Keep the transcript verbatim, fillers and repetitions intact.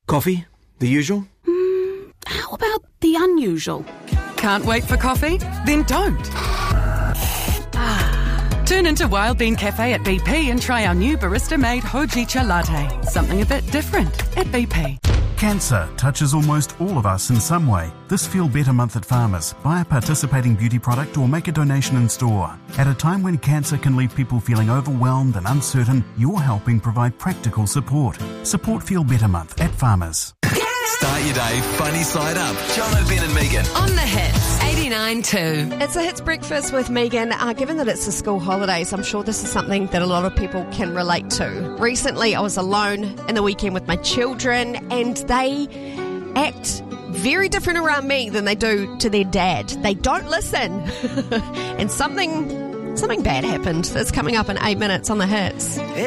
Coffee? The usual? Mm, how about the unusual? Can't wait for coffee? Then don't. Turn into Wild Bean Cafe at B P and try our new barista-made Hojicha latte. Something a bit different at B P. Cancer touches almost all of us in some way. This Feel Better Month at Farmers. Buy a participating beauty product or make a donation in store. At a time when cancer can leave people feeling overwhelmed and uncertain, you're helping provide practical support. Support Feel Better Month at Farmers. Start your day funny side up. John O'Brien and Megan. On the Hits, eighty-nine two. It's a Hits Breakfast with Megan. Uh, given that it's the school holidays, I'm sure this is something that a lot of people can relate to. Recently, I was alone in the weekend with my children, and they act very different around me than they do to their dad. They don't listen. And something, something bad happened. That's coming up in eight minutes on the Hits.